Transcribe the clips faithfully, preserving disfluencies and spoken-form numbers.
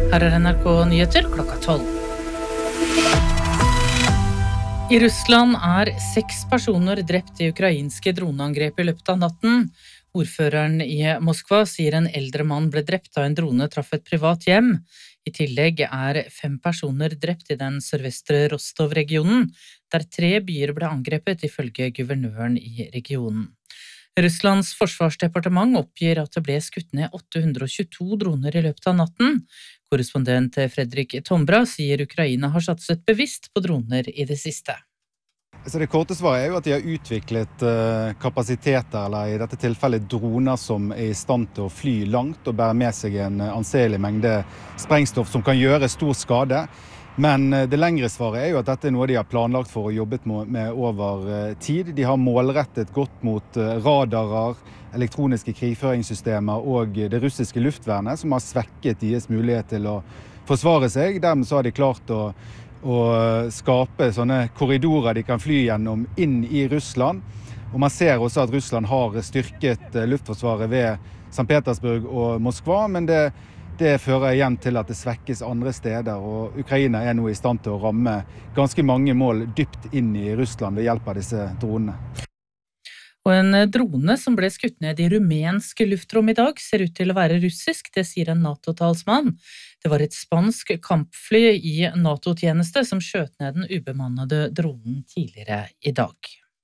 Her er N R K Nyheter klokka tolv. I Russland er seks personer drept i ukrainske droneangrep i løpet av natten. Ordføreren i Moskva sier en eldre mann ble drept da en drone traff et privat hjem. I tillegg er fem personer drept i den sørvestre Rostov-regionen, der tre byer ble angrepet ifølge guvernøren i regionen. Russlands forsvarsdepartement oppgir at det ble skutt ned åtte hundre og tjueto droner i løpet av natten. Korrespondent Fredrik Tombra sier Ukraina har satset bevisst på droner i det siste. Så det korte svaret er jo at de har utviklet kapasiteter, eller i dette tilfellet droner som er i stand til å fly langt og bære med seg en anselig mengde sprengstoff som kan gjøre stor skade. Men det lengre svaret er jo at dette er noe de har planlagt for og jobbet med over tid. De har målrettet godt mot radarer, elektroniske krigføringssystemer og det russiske luftvernet, som har svekket deres mulighet til å forsvare seg. Dermed så har de klart å, å skape sånne korridorer de kan fly gjennom inn i Russland. Og man ser også at Russland har styrket luftforsvaret ved Sankt Petersburg og Moskva, men det Det fører igjen til at det svekkes andre steder, og Ukraina er nå i stand til å ramme ganske mange mål dypt inn i Russland ved hjelp av disse dronene. Og en drone som ble skutt ned i rumensk luftrom i dag ser ut til å være russisk, det sier en NATO-talsmann. Det var et spansk kampfly i NATO-tjeneste som skjøt ned den ubemannede dronen tidligere i dag.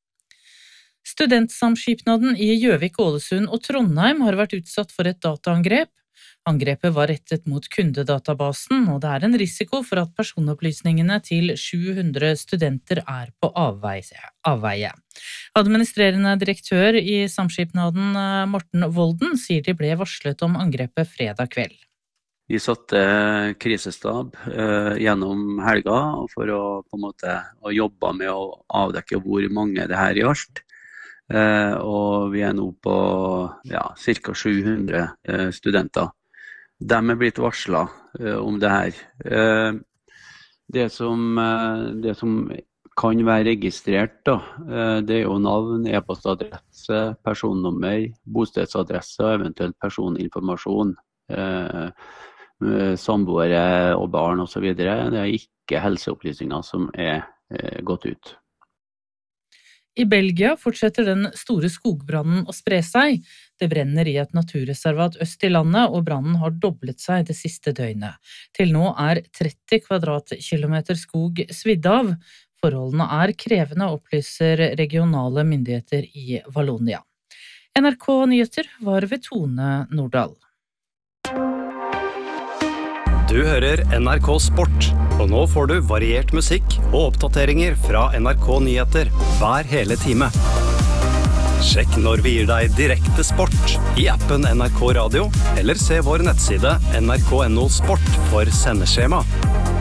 Studentsamskipnaden i Gjøvik, Ålesund og Trondheim har vært utsatt for et dataangrep. Angrepet var rettet mot kundedatabasen, og det er en risiko for at personopplysningene til sju hundre studenter er på avveie. Administrerende direktør i Samskipnaden, Morten Volden, sier de ble varslet om angrepet fredag kveld. Vi satte krisestab eh, gjennom helga for å, på en måte, å jobbe med å avdekke hvor mange det her gjaldt. Eh, og vi er nå på ja, ca. sju hundre eh, studenter. De er blitt varslet uh, om det her. Uh, det, som, uh, det som kan være registrert, da, uh, det er jo navn, e-postadresse, personnummer, bostedsadresse og eventuelt personinformasjon. Uh, samboere og barn og så videre. Det er ikke helseopplysninger som er uh, gått ut. I Belgia fortsetter den store skogbrannen å spre seg. Det brenner i et naturreservat øst i landet, og brannen har doblet seg det siste døgnet. Til nå er tretti kvadratkilometer skog svidd av. Forholdene er krevende, opplyser regionale myndigheter i Wallonia. N R K Nyheter var ved Tone Nordahl. Du hører N R K Sport, og nå får du variert musikk og oppdateringer fra N R K Nyheter hver hele time. Sjekk når vi gir deg direkte sport i appen N R K Radio, eller se vår nettside N R K punktum N O Sport for sendeskjema.